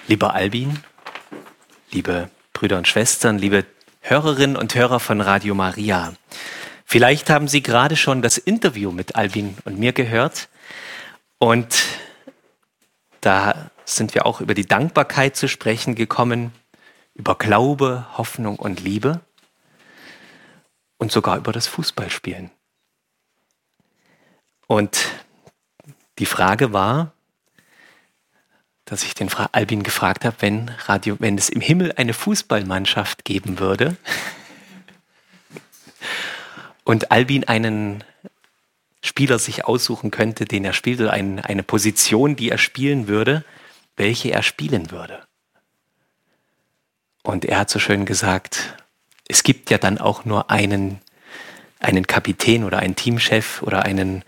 Lieber Albin, liebe Brüder und Schwestern, liebe Hörerinnen und Hörer von Radio Maria. Vielleicht haben Sie gerade schon das Interview mit Albin und mir gehört. Und da sind wir auch über die Dankbarkeit zu sprechen gekommen, über Glaube, Hoffnung und Liebe und sogar über das Fußballspielen. Und die Frage war, dass ich den Albin gefragt habe, wenn es im Himmel eine Fußballmannschaft geben würde und Albin einen Spieler sich aussuchen könnte, den er spielt, oder eine Position, die er spielen würde, welche er spielen würde. Und er hat so schön gesagt, es gibt ja dann auch nur einen Kapitän oder einen Teamchef oder einen,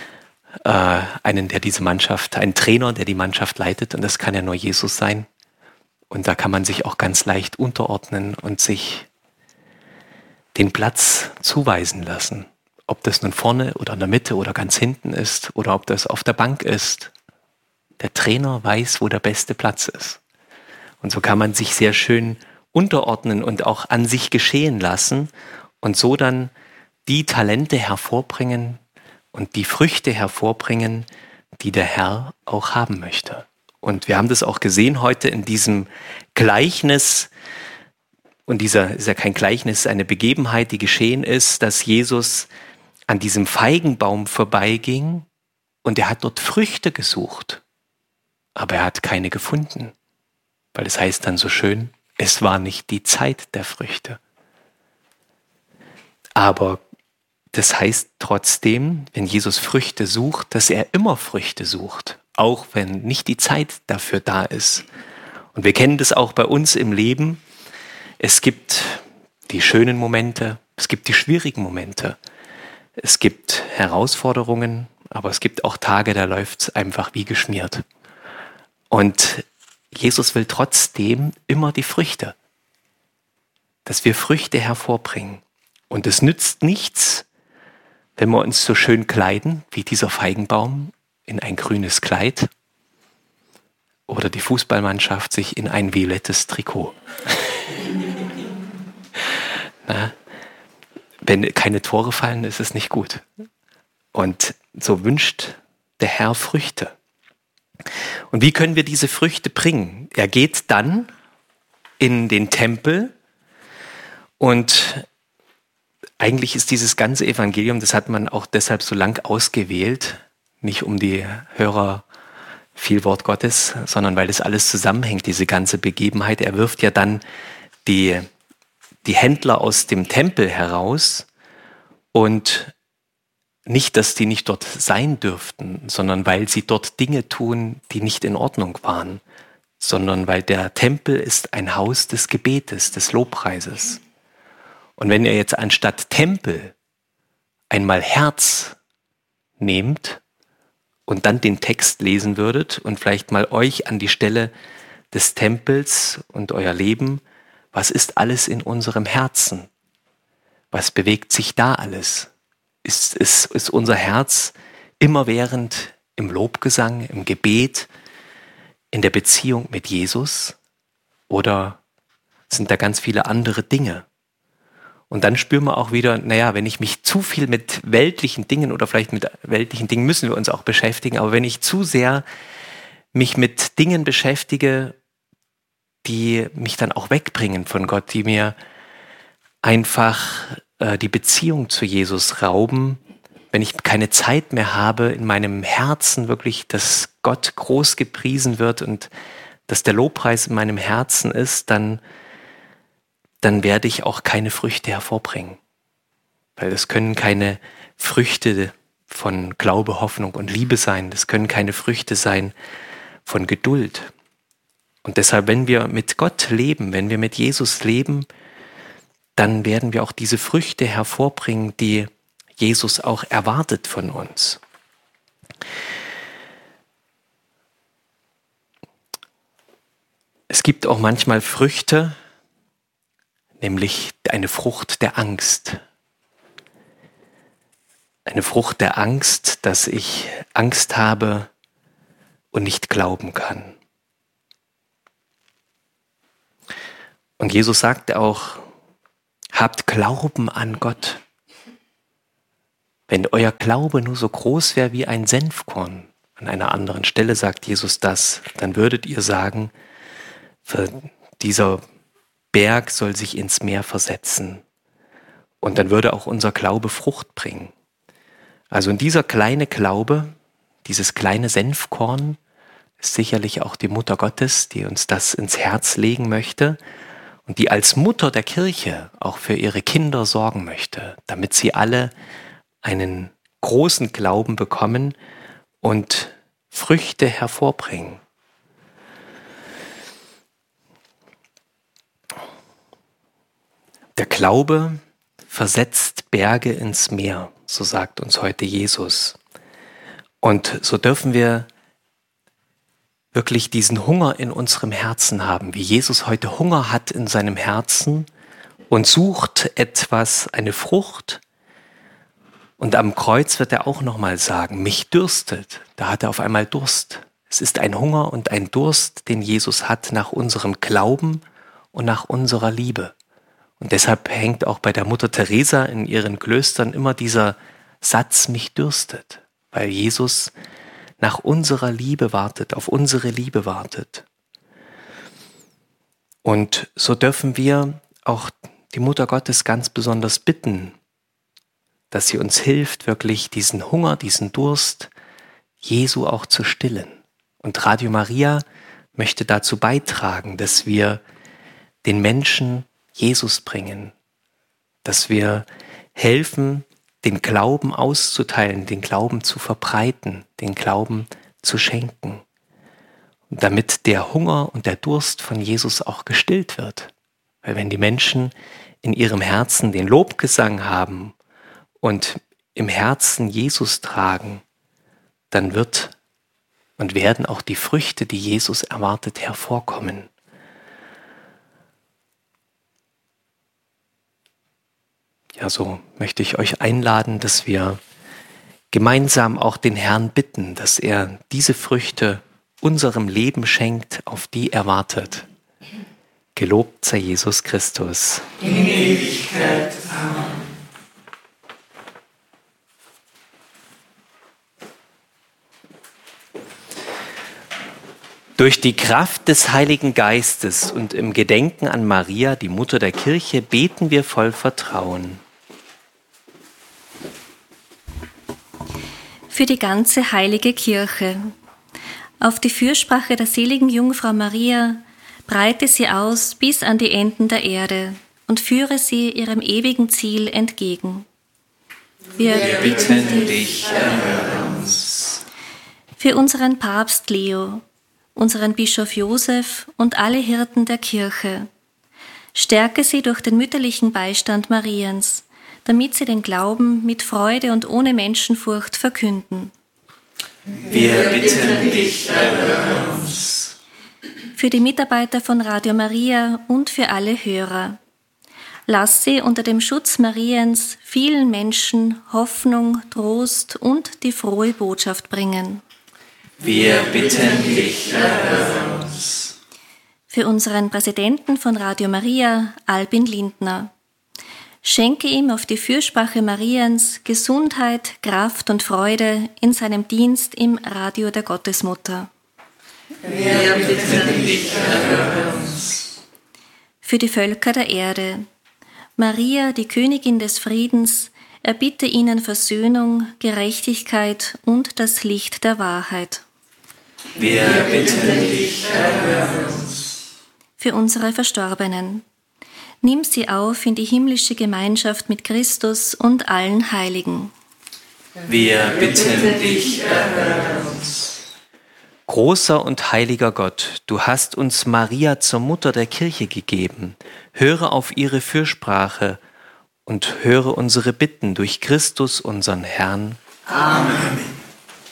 der diese Mannschaft, einen Trainer, der die Mannschaft leitet, und das kann ja nur Jesus sein. Und da kann man sich auch ganz leicht unterordnen und sich den Platz zuweisen lassen. Ob das nun vorne oder in der Mitte oder ganz hinten ist oder ob das auf der Bank ist. Der Trainer weiß, wo der beste Platz ist. Und so kann man sich sehr schön unterordnen und auch an sich geschehen lassen und so dann die Talente hervorbringen und die Früchte hervorbringen, die der Herr auch haben möchte. Und wir haben das auch gesehen heute in diesem Gleichnis. Und dieser ist ja kein Gleichnis, eine Begebenheit, die geschehen ist, dass Jesus an diesem Feigenbaum vorbeiging und er hat dort Früchte gesucht. Aber er hat keine gefunden. Weil es heißt dann so schön, es war nicht die Zeit der Früchte. Aber das heißt trotzdem, wenn Jesus Früchte sucht, dass er immer Früchte sucht, auch wenn nicht die Zeit dafür da ist. Und wir kennen das auch bei uns im Leben. Es gibt die schönen Momente, es gibt die schwierigen Momente, es gibt Herausforderungen, aber es gibt auch Tage, da läuft es einfach wie geschmiert. Und Jesus will trotzdem immer die Früchte, dass wir Früchte hervorbringen. Und es nützt nichts, wenn wir uns so schön kleiden, wie dieser Feigenbaum in ein grünes Kleid oder die Fußballmannschaft sich in ein violettes Trikot. Na, wenn keine Tore fallen, ist es nicht gut. Und so wünscht der Herr Früchte. Und wie können wir diese Früchte bringen? Er geht dann in den Tempel und eigentlich ist dieses ganze Evangelium, das hat man auch deshalb so lang ausgewählt, nicht um die Hörer viel Wort Gottes, sondern weil das alles zusammenhängt, diese ganze Begebenheit. Er wirft ja dann die Händler aus dem Tempel heraus und nicht, dass die nicht dort sein dürften, sondern weil sie dort Dinge tun, die nicht in Ordnung waren, sondern weil der Tempel ist ein Haus des Gebetes, des Lobpreises. Und wenn ihr jetzt anstatt Tempel einmal Herz nehmt und dann den Text lesen würdet und vielleicht mal euch an die Stelle des Tempels und euer Leben, was ist alles in unserem Herzen? Was bewegt sich da alles? Ist unser Herz immerwährend im Lobgesang, im Gebet, in der Beziehung mit Jesus? Oder sind da ganz viele andere Dinge? Und dann spüren wir auch wieder, wenn ich mich zu viel mit weltlichen Dingen oder vielleicht mit weltlichen Dingen müssen wir uns auch beschäftigen, aber wenn ich zu sehr mich mit Dingen beschäftige, die mich dann auch wegbringen von Gott, die mir einfach die Beziehung zu Jesus rauben, wenn ich keine Zeit mehr habe, in meinem Herzen wirklich, dass Gott groß gepriesen wird und dass der Lobpreis in meinem Herzen ist, dann werde ich auch keine Früchte hervorbringen. Weil das können keine Früchte von Glaube, Hoffnung und Liebe sein. Das können keine Früchte sein von Geduld. Und deshalb, wenn wir mit Gott leben, wenn wir mit Jesus leben, dann werden wir auch diese Früchte hervorbringen, die Jesus auch erwartet von uns. Es gibt auch manchmal Früchte, nämlich eine Frucht der Angst. Eine Frucht der Angst, dass ich Angst habe und nicht glauben kann. Und Jesus sagte auch, habt Glauben an Gott. Wenn euer Glaube nur so groß wäre wie ein Senfkorn, an einer anderen Stelle sagt Jesus das, dann würdet ihr sagen, dieser Berg soll sich ins Meer versetzen. Und dann würde auch unser Glaube Frucht bringen. Also in dieser kleine Glaube, dieses kleine Senfkorn, ist sicherlich auch die Mutter Gottes, die uns das ins Herz legen möchte und die als Mutter der Kirche auch für ihre Kinder sorgen möchte, damit sie alle einen großen Glauben bekommen und Früchte hervorbringen. Der Glaube versetzt Berge ins Meer, so sagt uns heute Jesus. Und so dürfen wir wirklich diesen Hunger in unserem Herzen haben, wie Jesus heute Hunger hat in seinem Herzen und sucht etwas, eine Frucht. Und am Kreuz wird er auch nochmal sagen, mich dürstet. Da hat er auf einmal Durst. Es ist ein Hunger und ein Durst, den Jesus hat nach unserem Glauben und nach unserer Liebe. Und deshalb hängt auch bei der Mutter Teresa in ihren Klöstern immer dieser Satz, mich dürstet, weil Jesus nach unserer Liebe wartet, auf unsere Liebe wartet. Und so dürfen wir auch die Mutter Gottes ganz besonders bitten, dass sie uns hilft, wirklich diesen Hunger, diesen Durst Jesu auch zu stillen. Und Radio Maria möchte dazu beitragen, dass wir den Menschen Jesus bringen, dass wir helfen, den Glauben auszuteilen, den Glauben zu verbreiten, den Glauben zu schenken, damit der Hunger und der Durst von Jesus auch gestillt wird. Weil wenn die Menschen in ihrem Herzen den Lobgesang haben und im Herzen Jesus tragen, dann wird und werden auch die Früchte, die Jesus erwartet, hervorkommen. Ja, so möchte ich euch einladen, dass wir gemeinsam auch den Herrn bitten, dass er diese Früchte unserem Leben schenkt, auf die er wartet. Gelobt sei Jesus Christus. In Ewigkeit. Amen. Durch die Kraft des Heiligen Geistes und im Gedenken an Maria, die Mutter der Kirche, beten wir voll Vertrauen. Für die ganze heilige Kirche. Auf die Fürsprache der seligen Jungfrau Maria breite sie aus bis an die Enden der Erde und führe sie ihrem ewigen Ziel entgegen. Wir bitten dich, erhöre uns. Für unseren Papst Leo, unseren Bischof Josef und alle Hirten der Kirche. Stärke sie durch den mütterlichen Beistand Mariens, damit sie den Glauben mit Freude und ohne Menschenfurcht verkünden. Wir bitten dich, erhöre uns. Für die Mitarbeiter von Radio Maria und für alle Hörer. Lass sie unter dem Schutz Mariens vielen Menschen Hoffnung, Trost und die frohe Botschaft bringen. Wir bitten dich, erhöre uns. Für unseren Präsidenten von Radio Maria, Albin Lindner. Schenke ihm auf die Fürsprache Mariens Gesundheit, Kraft und Freude in seinem Dienst im Radio der Gottesmutter. Wir bitten dich, erhöre uns. Für die Völker der Erde. Maria, die Königin des Friedens, erbitte ihnen Versöhnung, Gerechtigkeit und das Licht der Wahrheit. Wir bitten dich, erhöre uns. Für unsere Verstorbenen. Nimm sie auf in die himmlische Gemeinschaft mit Christus und allen Heiligen. Wir bitten dich, erhöre uns. Großer und heiliger Gott, du hast uns Maria zur Mutter der Kirche gegeben. Höre auf ihre Fürsprache und höre unsere Bitten durch Christus, unseren Herrn. Amen.